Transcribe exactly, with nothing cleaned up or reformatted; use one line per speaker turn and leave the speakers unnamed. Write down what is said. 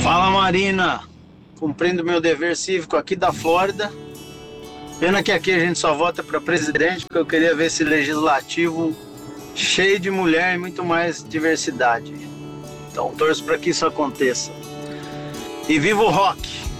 Fala, Marina, cumprindo meu dever cívico aqui da Flórida. Pena que aqui a gente só vota para presidente, porque eu queria ver esse legislativo cheio de mulher e muito mais diversidade. Então torço para que isso aconteça. E viva o rock!